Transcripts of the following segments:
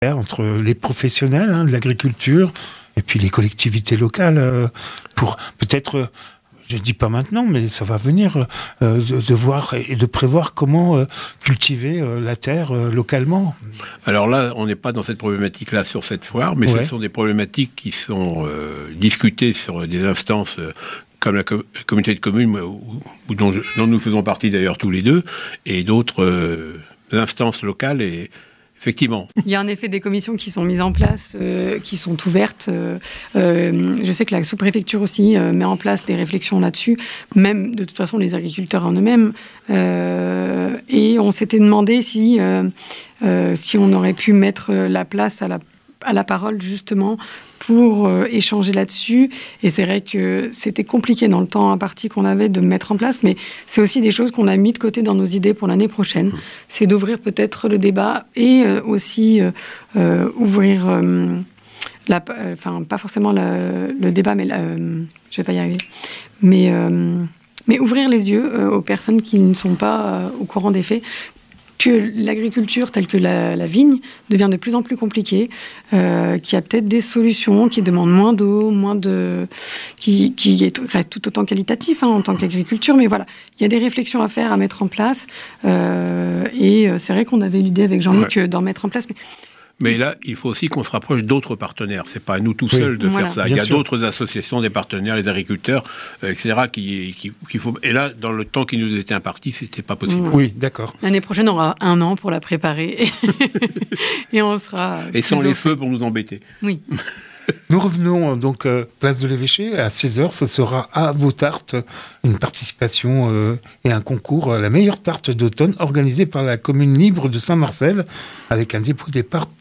entre les professionnels de l'agriculture et puis les collectivités locales pour peut-être, je ne dis pas maintenant, mais ça va venir, de voir et de prévoir comment cultiver la terre localement. Alors là, on n'est pas dans cette problématique-là sur cette foire, mais ce sont des problématiques qui sont discutées sur des instances comme la communauté de communes, dont nous faisons partie d'ailleurs tous les deux, et d'autres instances locales. Et effectivement. Il y a en effet des commissions qui sont mises en place, qui sont ouvertes. Je sais que la sous-préfecture aussi met en place des réflexions là-dessus, même de toute façon les agriculteurs en eux-mêmes. Et on s'était demandé si on aurait pu mettre la place à la parole justement pour échanger là-dessus. Et c'est vrai que c'était compliqué dans le temps imparti qu'on avait de mettre en place, mais c'est aussi des choses qu'on a mis de côté dans nos idées pour l'année prochaine. C'est d'ouvrir peut-être le débat et aussi ouvrir, pas forcément le débat, mais je vais pas y arriver, mais ouvrir les yeux aux personnes qui ne sont pas au courant des faits, que l'agriculture telle que la vigne devient de plus en plus compliquée, qu'il y a peut-être des solutions qui demandent moins d'eau, qui reste tout autant qualitatif en tant qu'agriculture, mais voilà, il y a des réflexions à faire, à mettre en place, et c'est vrai qu'on avait l'idée avec Jean-Luc d'en mettre en place, mais là, il faut aussi qu'on se rapproche d'autres partenaires. C'est pas à nous tout seuls de faire ça. Il y a d'autres associations, des partenaires, les agriculteurs, etc. qu'il faut. Et là, dans le temps qui nous était imparti, c'était pas possible. Oui, d'accord. L'année prochaine, on aura 1 an pour la préparer et on sera. Et sans les feux pour nous embêter. Oui. Nous revenons donc place de l'Évêché à 16h. Ce sera à vos tartes, une participation et un concours, la meilleure tarte d'automne organisée par la commune libre de Saint-Marcel avec un dépôt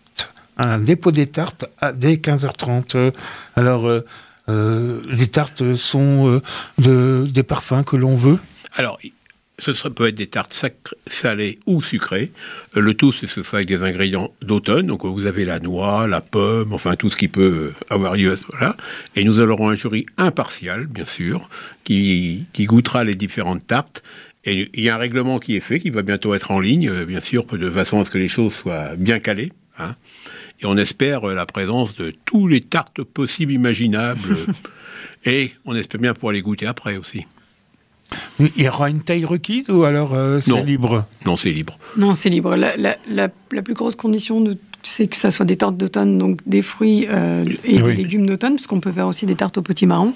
des tartes dès 15h30. Alors, les tartes sont des parfums que l'on veut. Alors, peut être des tartes salées ou sucrées. Le tout, ce sera avec des ingrédients d'automne. Donc, vous avez la noix, la pomme, enfin, tout ce qui peut avoir lieu. Voilà. Et nous aurons un jury impartial, bien sûr, qui goûtera les différentes tartes. Et il y a un règlement qui est fait, qui va bientôt être en ligne, bien sûr, de façon à ce que les choses soient bien calées. Et on espère la présence de tous les tartes possibles, imaginables. Et on espère bien pouvoir les goûter après aussi. Il y aura une taille requise ou alors c'est libre ? Non, c'est libre. Non, c'est libre. La plus grosse condition, c'est que ça soit des tartes d'automne, donc des fruits et des légumes d'automne, parce qu'on peut faire aussi des tartes au potimarron.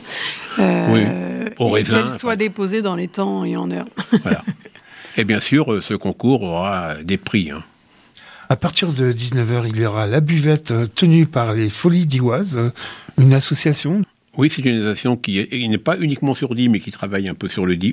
Au raisin. Qu'elles soient déposées dans les temps et en heure. Voilà. Et bien sûr, ce concours aura des prix. À partir de 19h, il y aura la buvette tenue par les Folies d'Ivoise, une association. Oui, c'est une association qui n'est pas uniquement sur Die, mais qui travaille un peu sur le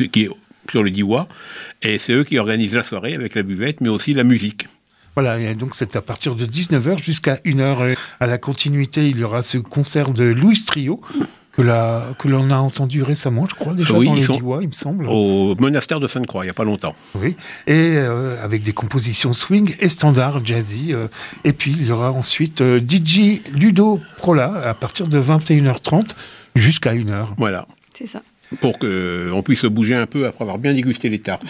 Diois. Et c'est eux qui organisent la soirée avec la buvette, mais aussi la musique. Voilà, et donc c'est à partir de 19h jusqu'à 1h. À la continuité, il y aura ce concert de Louis Trio, que l'on a entendu récemment, je crois, déjà dans les Diois, il me semble. Au monastère de Sainte-Croix, il n'y a pas longtemps. Oui, et avec des compositions swing et standard, jazzy. Et puis, il y aura ensuite DJ Ludo Prola à partir de 21h30 jusqu'à 1h. Voilà. C'est ça. Pour qu'on puisse se bouger un peu après avoir bien dégusté les tartes.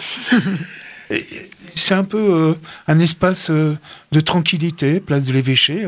C'est un peu un espace de tranquillité, place de l'Évêché,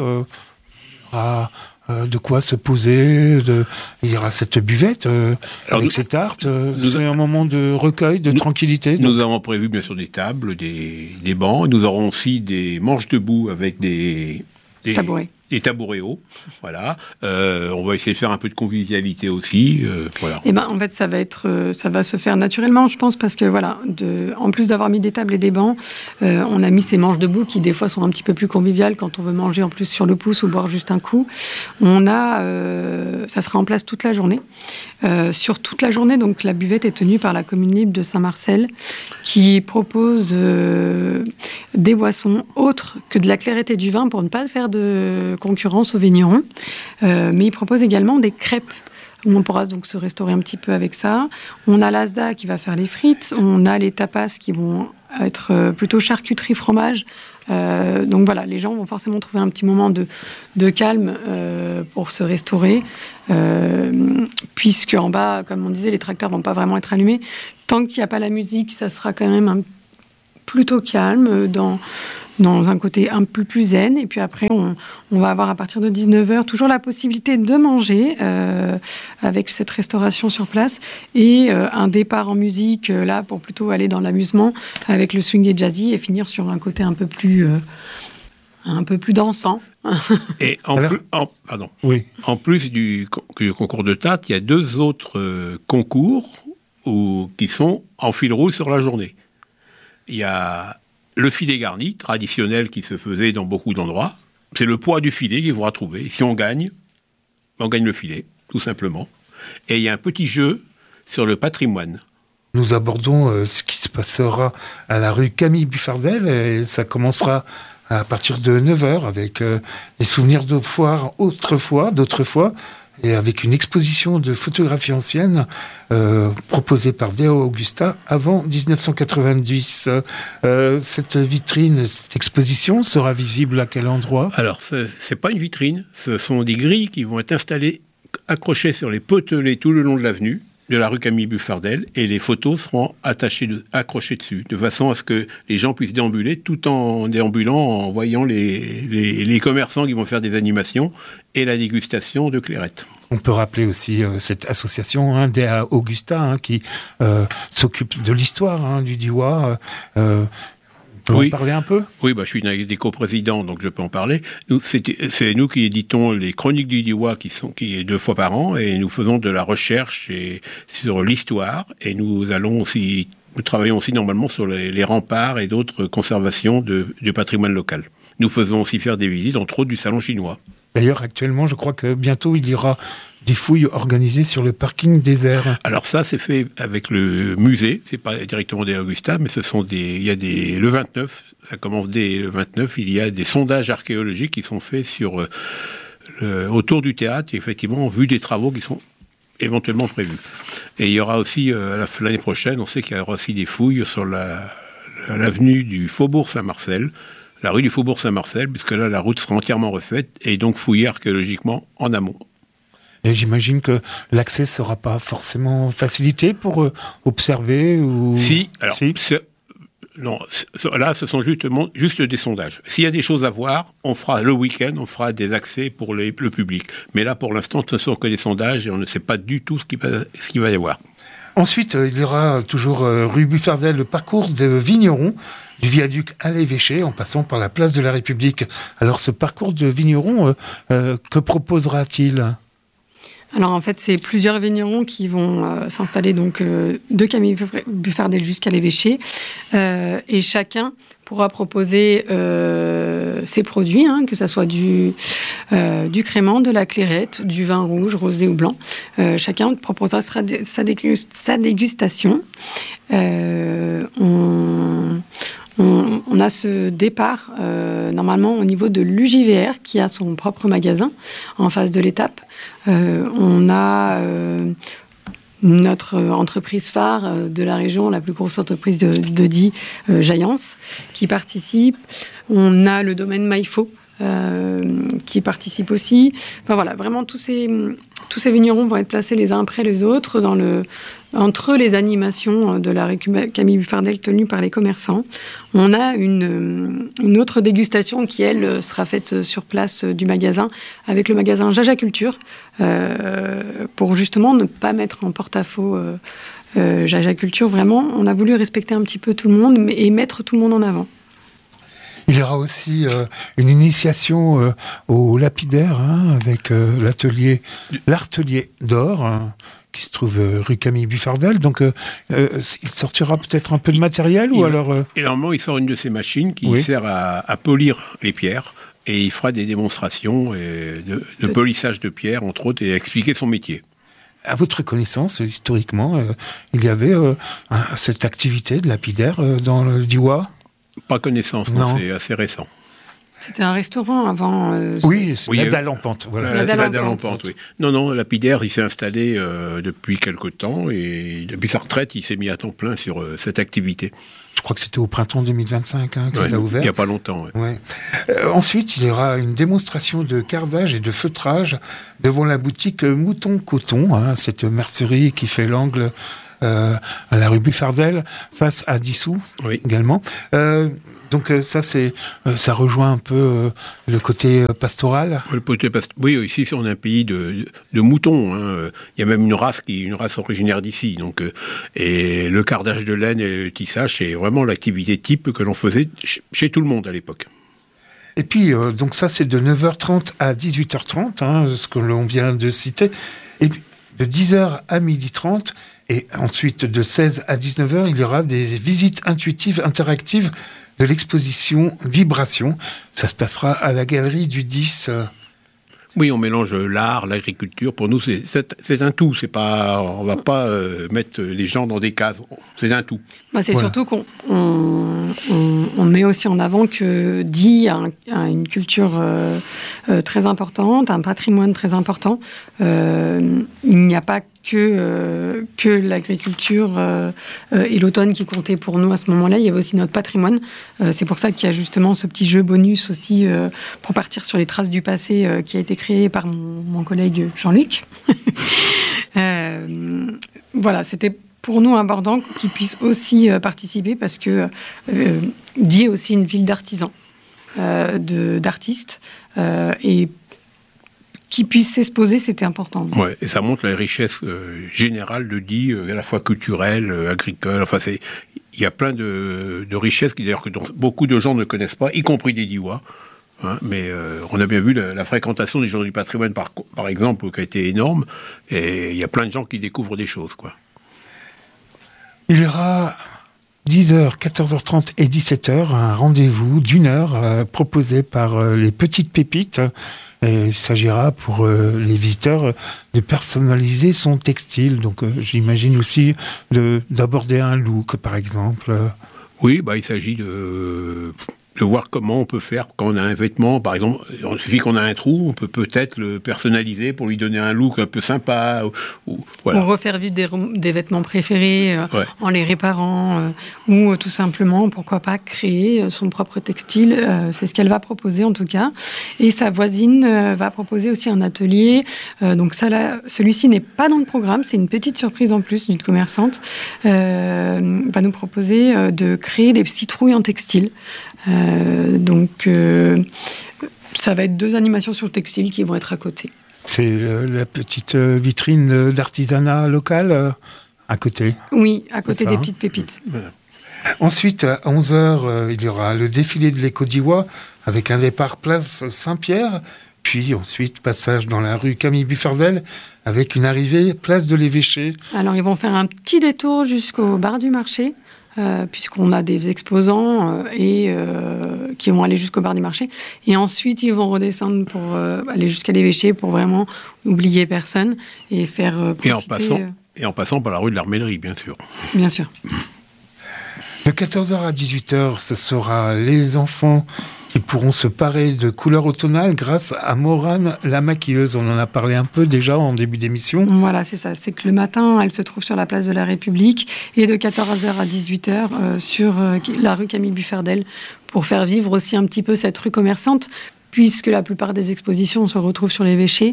de quoi se poser, il y aura cette buvette avec ces tartes, c'est un moment de recueil, de tranquillité. Nous avons prévu bien sûr des tables, des bancs, nous aurons aussi des manches debout avec des tabourets. Des tabourets hauts, voilà. On va essayer de faire un peu de convivialité aussi, voilà. Et en fait, ça va se faire naturellement, je pense, parce que voilà, en plus d'avoir mis des tables et des bancs, on a mis ces manches debout qui des fois sont un petit peu plus conviviales quand on veut manger en plus sur le pouce ou boire juste un coup. Ça sera en place toute la journée. Sur toute la journée, donc la buvette est tenue par la commune libre de Saint-Marcel, qui propose des boissons autres que de la clairette et du vin pour ne pas faire de concurrence aux vignerons, mais il propose également des crêpes. On pourra donc se restaurer un petit peu avec ça. On a l'Asda qui va faire les frites, on a les tapas qui vont être plutôt charcuterie fromage. Donc voilà, les gens vont forcément trouver un petit moment de calme pour se restaurer, puisque en bas, comme on disait, les tracteurs vont pas vraiment être allumés. Tant qu'il n'y a pas la musique, ça sera quand même plutôt calme dans un côté un peu plus zen. Et puis après, on va avoir à partir de 19h toujours la possibilité de manger avec cette restauration sur place et un départ en musique, là, pour plutôt aller dans l'amusement avec le swing et jazzy et finir sur un côté un peu plus dansant. Et en plus du concours de tarte, il y a 2 autres concours qui sont en fil rouge sur la journée. Il y a le filet garni, traditionnel, qui se faisait dans beaucoup d'endroits. C'est le poids du filet qu'il faudra trouver. Si on gagne le filet, tout simplement. Et il y a un petit jeu sur le patrimoine. Nous abordons ce qui se passera à la rue Camille Buffardel, et ça commencera à partir de 9h avec des souvenirs d'autrefois, et avec une exposition de photographies anciennes proposée par Deo Augusta avant 1990. Cette exposition sera visible à quel endroit ? Alors, c'est pas une vitrine, ce sont des grilles qui vont être installées, accrochées sur les potelets tout le long de l'avenue de la rue Camille Buffardel, et les photos seront accrochées dessus, de façon à ce que les gens puissent déambuler tout en déambulant, en voyant les commerçants qui vont faire des animations et la dégustation de clairette. On peut rappeler aussi cette association Dea Augusta qui s'occupe de l'histoire du Diois. On peut en parler un peu ? Oui, je suis un des coprésidents, donc je peux en parler. C'est nous qui éditons les chroniques du Diois qui est 2 fois par an, et nous faisons de la recherche sur l'histoire, et nous travaillons aussi normalement sur les remparts et d'autres conservations du patrimoine local. Nous faisons aussi faire des visites, entre autres du salon chinois. D'ailleurs, actuellement, je crois que bientôt il y aura des fouilles organisées sur le parking désert. Alors ça, c'est fait avec le musée, c'est pas directement des Augusta, mais le 29, ça commence dès le 29, il y a des sondages archéologiques qui sont faits autour du théâtre, et effectivement, en vue des travaux qui sont éventuellement prévus. Et il y aura aussi, l'année prochaine, on sait qu'il y aura aussi des fouilles sur l'avenue du Faubourg Saint-Marcel, la rue du Faubourg Saint-Marcel, puisque là, la route sera entièrement refaite et donc fouillée archéologiquement en amont. Et j'imagine que l'accès ne sera pas forcément facilité pour observer ou... Si. Non, là, ce sont juste des sondages. S'il y a des choses à voir, on fera le week-end, on fera des accès pour le public. Mais là, pour l'instant, ce ne sont que des sondages et on ne sait pas du tout ce qu'il va y avoir. Ensuite, il y aura toujours rue Buffardel le parcours de vignerons, du viaduc à l'évêché, en passant par la place de la République. Alors, ce parcours de vignerons, que proposera-t-il ? Alors en fait, c'est plusieurs vignerons qui vont s'installer donc de Camille Buffardel jusqu'à l'évêché, et chacun pourra proposer ses produits, que ce soit du crément, de la clairette, du vin rouge, rosé ou blanc. Chacun proposera sa dégustation. On a ce départ normalement au niveau de l'UJVR qui a son propre magasin en face de l'étape. On a notre entreprise phare de la région, la plus grosse entreprise de Die, Jaillance, qui participe. On a le domaine Maïfo qui participe aussi. Enfin voilà, vraiment tous ces vignerons vont être placés les uns après les autres entre les animations de la rue Camille Buffardel tenues par les commerçants. On a une autre dégustation qui, elle, sera faite sur place du magasin, avec le magasin Jaja Culture, pour justement ne pas mettre en porte-à-faux Jaja Culture. Vraiment, on a voulu respecter un petit peu tout le monde et mettre tout le monde en avant. Il y aura aussi une initiation au lapidaire avec l'artelier d'or qui se trouve rue Camille Buffardel. Donc, il sortira peut-être un peu de matériel ou alors... Et normalement, il sort une de ces machines qui sert à polir les pierres, et il fera des démonstrations de polissage de pierres, entre autres, et à expliquer son métier. À votre connaissance, historiquement, il y avait cette activité de lapidaire dans le Diois ? Pas connaissance, non, c'est assez récent. C'était un restaurant avant. La Dalle en Pente. Voilà. C'était la Dalle en Pente, oui. Non, lapidaire, il s'est installé depuis quelque temps, et depuis sa retraite, il s'est mis à temps plein sur cette activité. Je crois que c'était au printemps 2025 qu'il a ouvert. Il n'y a pas longtemps. Ouais. Ensuite, il y aura une démonstration de carvage et de feutrage devant la boutique Mouton Coton, cette mercerie qui fait l'angle à la rue Buffardel, face à Dissous également. Donc ça rejoint un peu le côté pastoral. Oui, ici on est un pays de moutons. Hein. Il y a même une race originaire d'ici. Donc, et le cardage de laine et le tissage, c'est vraiment l'activité type que l'on faisait chez tout le monde à l'époque. Et puis, donc ça, c'est de 9h30 à 18h30, hein, ce que l'on vient de citer. Et puis, de 10h à 12h30, et ensuite de 16 à 19h, il y aura des visites intuitives, interactives de l'exposition Vibration. Ça se passera à la galerie du 10. Oui, on mélange l'art, l'agriculture. Pour nous, c'est un tout. C'est pas, on va pas mettre les gens dans des cases. C'est un tout. C'est surtout qu'on met aussi en avant que Die a une culture très importante, un patrimoine très important. Il n'y a pas que l'agriculture et l'automne qui comptaient pour nous à ce moment-là. Il y avait aussi notre patrimoine. C'est pour ça qu'il y a justement ce petit jeu bonus aussi pour partir sur les traces du passé qui a été créé par mon collègue Jean-Luc. Voilà, c'était pour nous important qu'ils puissent aussi participer parce que Die est aussi une ville d'artisans, d'artistes et qui puissent s'exposer, c'était important. Ouais, et ça montre la richesse générale de Die, à la fois culturelle, agricole. Enfin, il y a plein de richesses d'ailleurs que beaucoup de gens ne connaissent pas, y compris des Diois. Hein, mais on a bien vu la fréquentation des Journées du patrimoine, par exemple, qui a été énorme. Et il y a plein de gens qui découvrent des choses, quoi. Il y aura 10h, 14h30 et 17h, un rendez-vous d'une heure proposé par les Petites Pépites. Et il s'agira pour les visiteurs de personnaliser son textile. Donc j'imagine aussi d'aborder un look, par exemple. Oui, il s'agit de voir comment on peut faire quand on a un vêtement. Par exemple, il suffit qu'on a un trou, on peut peut-être le personnaliser pour lui donner un look un peu sympa. Voilà. Ou refaire vivre des vêtements préférés en les réparant. Ou tout simplement, pourquoi pas, créer son propre textile. C'est ce qu'elle va proposer en tout cas. Et sa voisine va proposer aussi un atelier. Donc celui-ci n'est pas dans le programme, c'est une petite surprise en plus d'une commerçante. Va nous proposer de créer des citrouilles en textile. Donc ça va être 2 animations sur le textile qui vont être à côté. C'est la petite vitrine d'artisanat local à côté. Oui, à côté des Petites Pépites. Voilà. Ensuite, à 11h, il y aura le défilé de l'Éco-Diois avec un départ place Saint-Pierre, puis ensuite passage dans la rue Camille Buffardel avec une arrivée place de l'Évêché. Alors ils vont faire un petit détour jusqu'au bar du marché. Puisqu'on a des exposants qui vont aller jusqu'au bar du marché. Et ensuite, ils vont redescendre pour aller jusqu'à l'Évêché pour vraiment oublier personne et faire profiter... Et en passant par la rue de l'Armellerie, bien sûr. Bien sûr. De 14h à 18h, ce sera les enfants qui pourront se parer de couleurs automnales grâce à Morane la maquilleuse. On en a parlé un peu déjà en début d'émission. Voilà, c'est ça. C'est que le matin, elle se trouve sur la place de la République et de 14h à 18h sur la rue Camille Buffardel pour faire vivre aussi un petit peu cette rue commerçante. Puisque la plupart des expositions se retrouvent sur l'Évêché,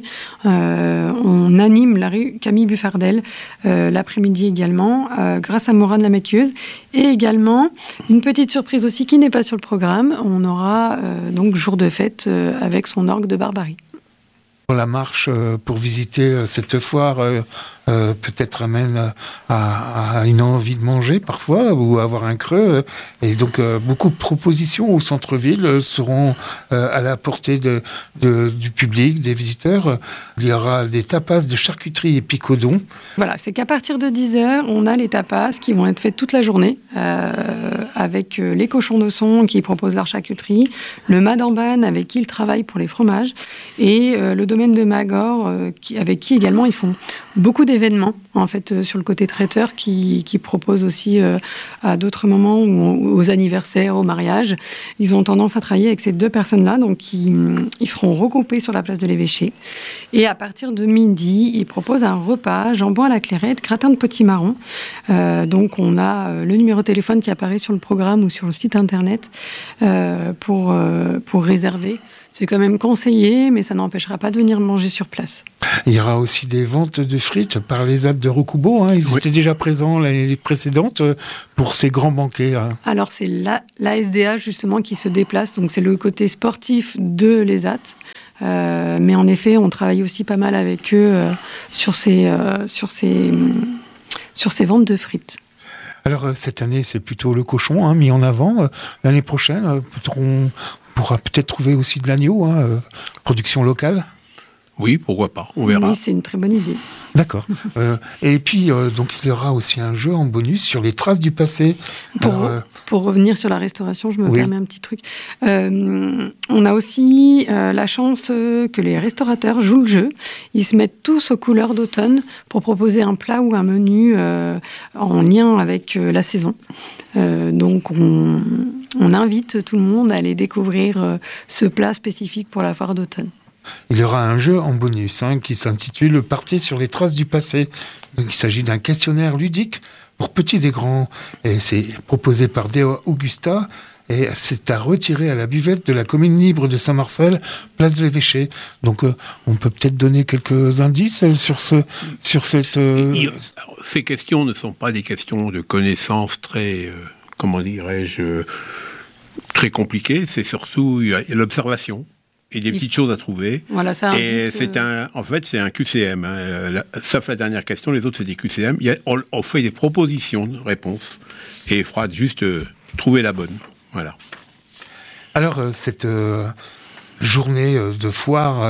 on anime la rue Camille Buffardel l'après-midi également, grâce à Morane la maquilleuse. Et également, une petite surprise aussi qui n'est pas sur le programme, on aura donc jour de fête avec son orgue de Barbarie. La marche pour visiter cette foire peut-être amène à une envie de manger parfois ou avoir un creux. Et donc beaucoup de propositions au centre-ville seront à la portée du public, des visiteurs. Il y aura des tapas de charcuterie et picodon. Voilà, c'est qu'à partir de 10h, on a les tapas qui vont être faites toute la journée avec les cochons de son qui proposent leur charcuterie, le Madamban avec qui ils travaillent pour les fromages et le domaine de Magor avec qui également ils font beaucoup d'événements en fait sur le côté traiteur qui proposent aussi à d'autres moments ou aux anniversaires, aux mariages. Ils ont tendance à travailler avec ces 2 personnes-là, donc ils seront regroupés sur la place de l'Évêché. Et à partir de midi, ils proposent un repas, jambon à la clairette, gratin de potimarron. Donc on a le numéro de téléphone qui apparaît sur le programme ou sur le site internet pour réserver. C'est quand même conseillé, mais ça n'empêchera pas de venir manger sur place. Il y aura aussi des ventes de frites par les ZAD de Rokubo. Hein. Ils étaient déjà présents l'année précédente pour ces grands banquets. Hein. Alors, c'est l'ASDA, justement, qui se déplace. Donc, c'est le côté sportif de l'ESAT. Mais en effet, on travaille aussi pas mal avec eux sur ces ventes de frites. Alors, cette année, c'est plutôt le cochon mis en avant. L'année prochaine, on pourra peut-être trouver aussi de l'agneau, production locale. Oui, pourquoi pas, on verra. Oui, c'est une très bonne idée. D'accord. Et puis, donc, il y aura aussi un jeu en bonus sur les traces du passé. Pour revenir sur la restauration, je me permets un petit truc. On a aussi la chance que les restaurateurs jouent le jeu. Ils se mettent tous aux couleurs d'automne pour proposer un plat ou un menu en lien avec la saison. Donc, on invite tout le monde à aller découvrir ce plat spécifique pour la foire d'automne. Il y aura un jeu en bonus qui s'intitule « Partez sur les traces du passé ». Donc, il s'agit d'un questionnaire ludique pour petits et grands. Et c'est proposé par Dea Augusta. Et c'est à retirer à la buvette de la commune libre de Saint-Marcel, place de l'Évêché. Donc, on peut peut-être donner quelques indices sur cette... Ces questions ne sont pas des questions de connaissances très, comment dirais-je, très compliquées. C'est surtout l'observation. Et des petites choses à trouver. Voilà, ça et en fait, c'est un QCM. Sauf la dernière question, les autres, c'est des QCM. On fait des propositions de réponses. Et il faudra juste trouver la bonne. Voilà. Alors, cette journée de foire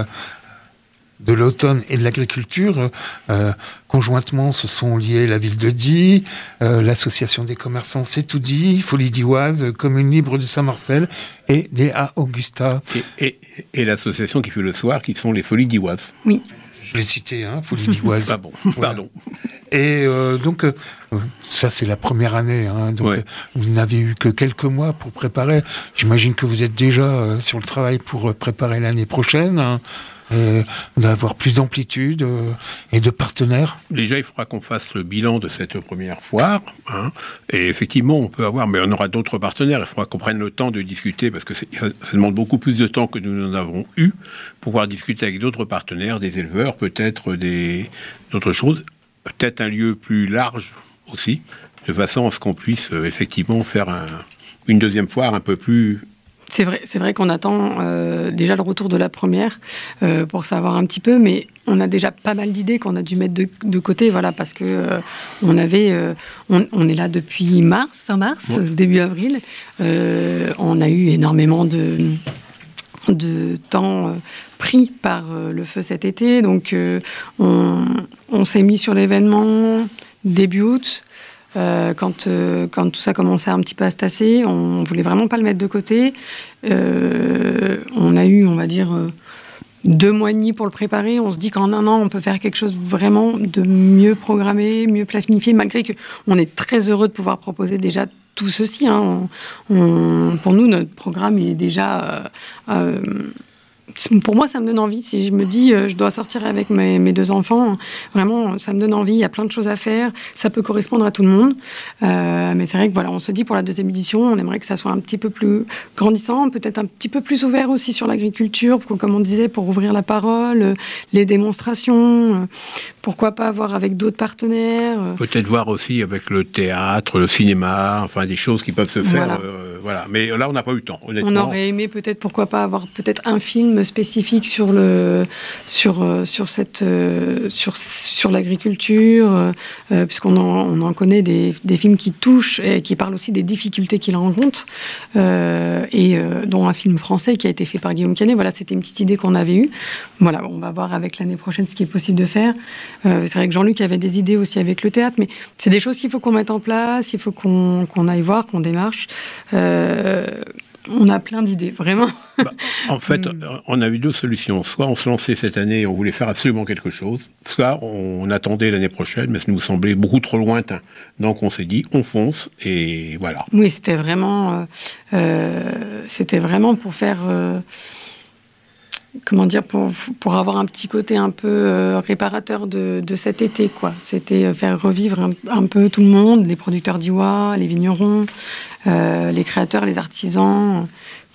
de l'automne et de l'agriculture, conjointement se sont liés la ville de Die, l'association des commerçants C'est tout dit, Folie d'Ivoise, commune libre de Saint-Marcel et Dea Augusta. Et l'association qui fait le soir, qui sont les Folies d'Ivoise. Oui. Je l'ai cité, Folie d'Ivoise. Ah bon, pardon. Et donc, ça c'est la première année. Donc, vous n'avez eu que quelques mois pour préparer. J'imagine que vous êtes déjà sur le travail pour préparer l'année prochaine. D'avoir plus d'amplitude et de partenaires. Déjà, il faudra qu'on fasse le bilan de cette première foire. Et effectivement, on peut avoir, mais on aura d'autres partenaires. Il faudra qu'on prenne le temps de discuter, parce que ça demande beaucoup plus de temps que nous en avons eu, pour pouvoir discuter avec d'autres partenaires, des éleveurs, peut-être d'autres choses, peut-être un lieu plus large aussi, de façon à ce qu'on puisse effectivement faire une deuxième foire un peu plus... C'est vrai qu'on attend déjà le retour de la première pour savoir un petit peu, mais on a déjà pas mal d'idées qu'on a dû mettre de côté, voilà, parce que on est là depuis fin mars, début avril. On a eu énormément de temps pris par le feu cet été, donc on s'est mis sur l'événement début août. Quand tout ça commençait un petit peu à se tasser, on voulait vraiment pas le mettre de côté. On a eu, on va dire, 2 mois et demi pour le préparer. On se dit qu'en un an, on peut faire quelque chose vraiment de mieux programmé, mieux planifié, malgré qu'on est très heureux de pouvoir proposer déjà tout ceci. Pour nous, notre programme il est déjà... pour moi, ça me donne envie. Si je me dis, je dois sortir avec mes 2 enfants, vraiment, ça me donne envie. Il y a plein de choses à faire. Ça peut correspondre à tout le monde. Mais c'est vrai que voilà, on se dit pour la 2e édition, on aimerait que ça soit un petit peu plus grandissant, peut-être un petit peu plus ouvert aussi sur l'agriculture, comme on disait, pour ouvrir la parole, les démonstrations. Pourquoi pas voir avec d'autres partenaires. Peut-être voir aussi avec le théâtre, le cinéma, enfin des choses qui peuvent se faire. Voilà. Mais là, on n'a pas eu le temps, honnêtement. On aurait aimé peut-être, pourquoi pas, avoir peut-être un film spécifique sur l'agriculture, puisqu'on en connaît des films qui touchent et qui parlent aussi des difficultés qu'il rencontre, dont un film français qui a été fait par Guillaume Canet. Voilà, c'était une petite idée qu'on avait eue. Voilà, on va voir avec l'année prochaine ce qui est possible de faire. C'est vrai que Jean-Luc avait des idées aussi avec le théâtre, mais c'est des choses qu'il faut qu'on mette en place, il faut qu'on aille voir, qu'on démarche. On a plein d'idées, vraiment. En fait, on a eu 2 solutions. Soit on se lançait cette année et on voulait faire absolument quelque chose, soit on attendait l'année prochaine, mais ça nous semblait beaucoup trop lointain. Donc on s'est dit, on fonce, et voilà. Oui, c'était vraiment pour faire... comment dire, pour avoir un petit côté un peu réparateur de cet été, quoi. C'était faire revivre un peu tout le monde, les producteurs d'Iwa, les vignerons, les créateurs, les artisans.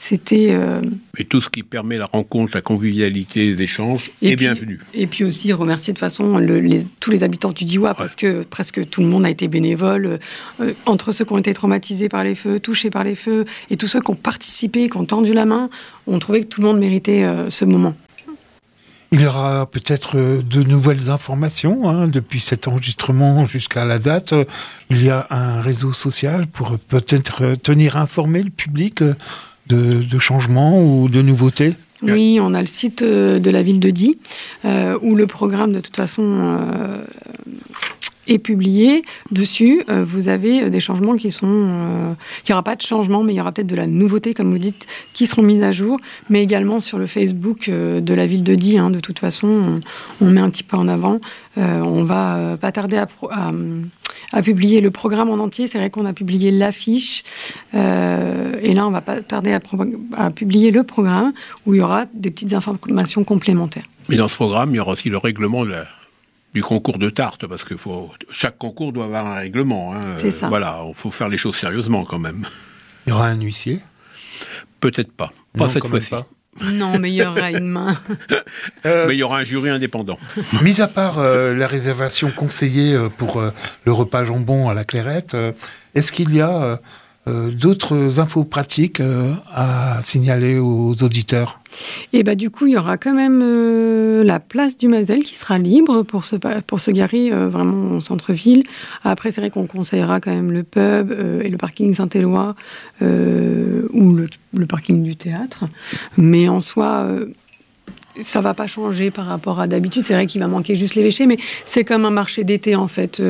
c'était... Et tout ce qui permet la rencontre, la convivialité, les échanges est bienvenu. Et puis aussi remercier de façon tous les habitants du Diois, parce que presque tout le monde a été bénévole, entre ceux qui ont été traumatisés par les feux, touchés par les feux, et tous ceux qui ont participé, qui ont tendu la main, on trouvait que tout le monde méritait ce moment. Il y aura peut-être de nouvelles informations depuis cet enregistrement jusqu'à la date. Il y a un réseau social pour peut-être tenir informé le public de changements ou de nouveautés. Oui, on a le site de la ville de Die, où le programme de toute façon est publié. Dessus, vous avez des changements qui sont... il n'y aura pas de changement, mais il y aura peut-être de la nouveauté, comme vous dites, qui seront mises à jour, mais également sur le Facebook de la ville de Die. De toute façon, on met un petit peu en avant. On va pas tarder à publier le programme en entier. C'est vrai qu'on a publié l'affiche. Et là, on va pas tarder à publier le programme, où il y aura des petites informations complémentaires. Mais dans ce programme, il y aura aussi le règlement du concours de tarte, parce que chaque concours doit avoir un règlement. C'est ça. Voilà, il faut faire les choses sérieusement quand même. Il y aura un huissier ? Peut-être pas. Pas cette fois-ci. Non, mais il y aura une main. Mais il y aura un jury indépendant. Mis à part la réservation conseillée pour le repas jambon à la Clairette, est-ce qu'il y a d'autres infos pratiques à signaler aux auditeurs ? Et du coup, il y aura quand même la place du Mazel qui sera libre pour se garer vraiment au centre-ville. Après, c'est vrai qu'on conseillera quand même le pub et le parking Saint-Éloi ou le parking du théâtre. Mais en soi... ça va pas changer par rapport à d'habitude. C'est vrai qu'il va manquer juste l'évêché, mais c'est comme un marché d'été en fait.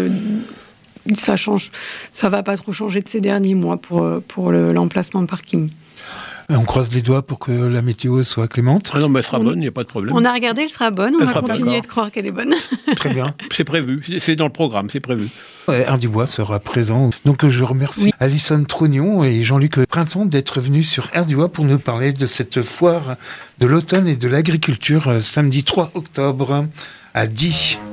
Ça va pas trop changer de ces derniers mois pour l'emplacement de parking. On croise les doigts pour que la météo soit clémente. Ah non, mais elle sera bonne, il n'y a pas de problème. On a regardé, elle sera bonne. On va continuer de croire qu'elle est bonne. Très bien. C'est prévu, c'est dans le programme, c'est prévu. Air-du-Bois sera présent. Donc je remercie Alison Trognon et Jean-Luc Printemps d'être venus sur Air-du-Bois pour nous parler de cette foire de l'automne et de l'agriculture samedi 3 octobre à Die.